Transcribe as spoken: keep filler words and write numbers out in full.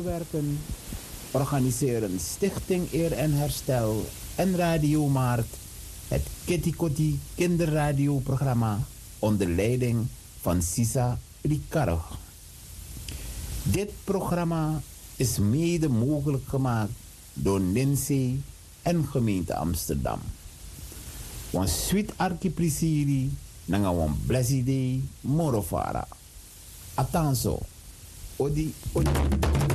voorwerpen organiseren Stichting Eer en Herstel en Radiomaart het Kitty Kotti kinderradioprogramma onder leiding van Sisa Ricaro. Dit programma is mede mogelijk gemaakt door Ninzee en gemeente Amsterdam. Wan sweet archiprisiri nanga wan blessed day morofara. Atanso, odi odi.